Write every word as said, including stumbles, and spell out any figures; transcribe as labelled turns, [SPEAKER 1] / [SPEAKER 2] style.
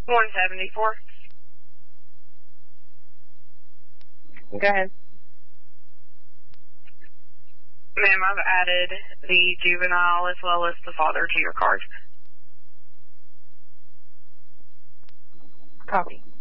[SPEAKER 1] one seventy-four.
[SPEAKER 2] Go ahead.
[SPEAKER 1] Ma'am, I've added the juvenile as well as the father to your card.
[SPEAKER 2] Copy.